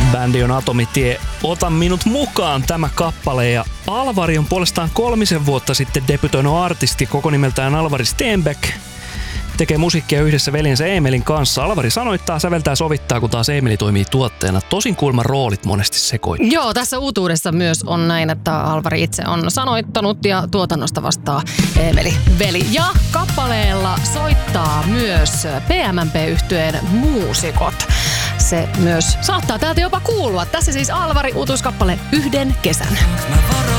Bändi on Atomitie, Ota minut mukaan tämä kappale, ja Alvari on puolestaan 3 vuotta sitten debytoinut artisti koko nimeltään Alvari Stenbeck. Tekee musiikkia yhdessä veljensä Emelin kanssa. Alvari sanoittaa, säveltää, sovittaa, kun taas Emeli toimii tuotteena. Tosin kuulemma roolit monesti sekoittaa. Joo, tässä uutuudessa myös on näin, että Alvari itse on sanoittanut ja tuotannosta vastaa Emeli veli. Ja kappaleella soittaa myös PMMP-yhtyeen muusikot. Se myös saattaa täältä jopa kuulua. Tässä siis Alvari uutuuskappale Yhden kesän. Mä varo